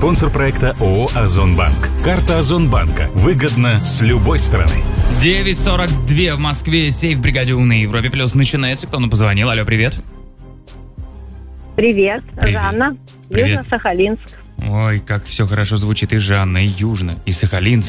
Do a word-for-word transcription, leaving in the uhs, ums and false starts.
Спонсор проекта ООО «Озонбанк». Карта Озонбанка. Выгодно с любой стороны. девять сорок два в Москве. Сейф бригаде У на Европе Плюс начинается. Кто нам позвонил? Алло, привет. Привет, Привет. Жанна. Привет. Южно-Сахалинск. Ой, как все хорошо звучит. И Жанна, и Южно, и Сахалинск.